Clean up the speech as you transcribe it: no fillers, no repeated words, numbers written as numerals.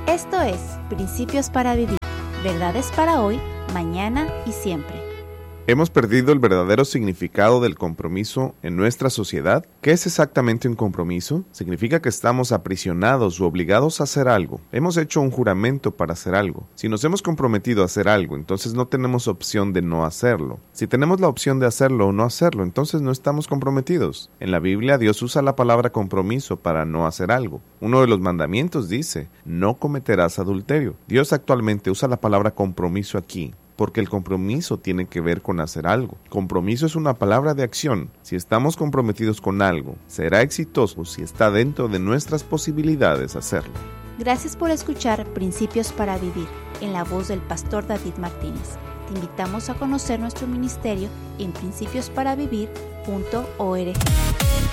Esto es Principios para Vivir, verdades para hoy, mañana y siempre. ¿Hemos perdido el verdadero significado del compromiso en nuestra sociedad? ¿Qué es exactamente un compromiso? Significa que estamos aprisionados o obligados a hacer algo. Hemos hecho un juramento para hacer algo. Si nos hemos comprometido a hacer algo, entonces no tenemos opción de no hacerlo. Si tenemos la opción de hacerlo o no hacerlo, entonces no estamos comprometidos. En la Biblia, Dios usa la palabra compromiso para no hacer algo. Uno de los mandamientos dice, no cometerás adulterio. Dios actualmente usa la palabra compromiso aquí, porque el compromiso tiene que ver con hacer algo. Compromiso es una palabra de acción. Si estamos comprometidos con algo, será exitoso si está dentro de nuestras posibilidades hacerlo. Gracias por escuchar Principios para Vivir, en la voz del pastor David Martínez. Te invitamos a conocer nuestro ministerio en principiosparavivir.org.